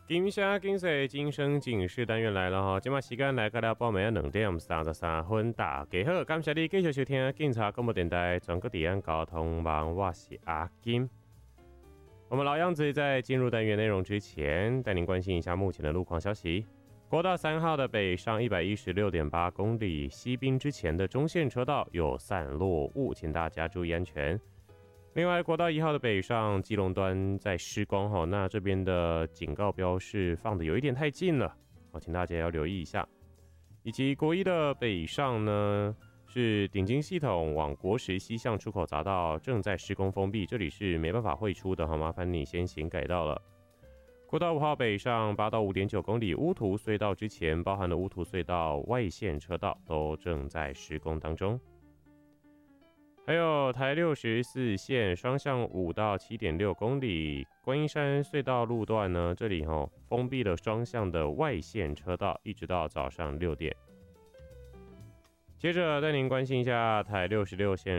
金声金色金声警示单元来了哈，今晚时间来到了报暝2点33分，大家好，感谢你继续收听警察广播电台全国治安交通网，我是阿金。我们老样子，在进入单元内容之前，带您关心一下目前的路况消息。国道3号的北上116.8公里西滨之前的中线车道有散落物，请大家注意安全。另外，国道1号的北上基隆端在施工哈，那这边的警告标示放的有一点太近了，请大家要留意一下。以及国1的北上呢，是顶金系统往国十西向出口匝道正在施工封闭，这里是没办法汇出的，好，麻烦你先行改道了。国道5号北上8到5.9公里乌涂隧道之前，包含了乌涂隧道外线车道都正在施工当中。还有台64线双向5到7.6公里观音山隧道路段呢，这里封闭了双向的外线车道，一直到早上6点。接着带您关心一下台66线